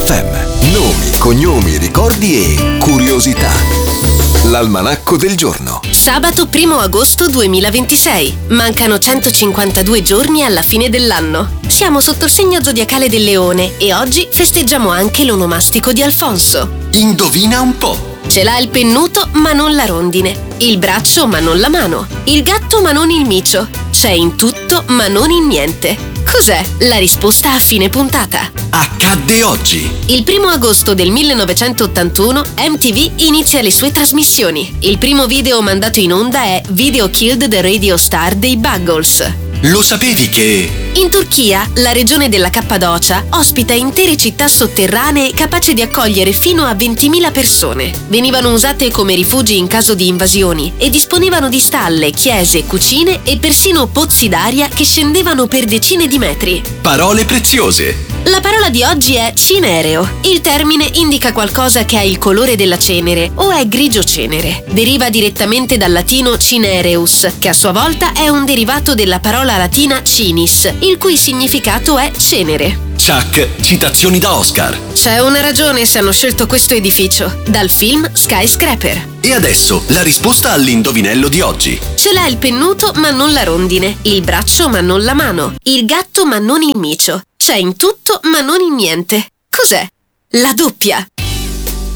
FM. Nomi, cognomi, ricordi e curiosità. L'almanacco del giorno. Sabato 1 agosto 2026. Mancano 152 giorni alla fine dell'anno. Siamo sotto il segno zodiacale del Leone e oggi festeggiamo anche l'onomastico di Alfonso. Indovina un po'. Ce l'ha il pennuto ma non la rondine, il braccio ma non la mano, il gatto ma non il micio, c'è in tutto ma non in niente. Cos'è? La risposta a fine puntata. Accadde oggi. Il 1 agosto del 1981 MTV inizia le sue trasmissioni. Il primo video mandato in onda è Video Killed the Radio Star dei Buggles. Lo sapevi che... In Turchia, la regione della Cappadocia ospita intere città sotterranee capaci di accogliere fino a 20.000 persone. Venivano usate come rifugi in caso di invasioni e disponevano di stalle, chiese, cucine e persino pozzi d'aria che scendevano per decine di metri. Parole preziose. La parola di oggi è cinereo. Il termine indica qualcosa che ha il colore della cenere o è grigio cenere. Deriva direttamente dal latino cinereus, che a sua volta è un derivato della parola latina cinis, il cui significato è cenere. Chuck, citazioni da Oscar. C'è una ragione se hanno scelto questo edificio, dal film Skyscraper. E adesso la risposta all'indovinello di oggi. Ce l'ha il pennuto ma non la rondine, il braccio ma non la mano, il gatto ma non il micio. C'è in tutto ma non in niente. Cos'è? La doppia.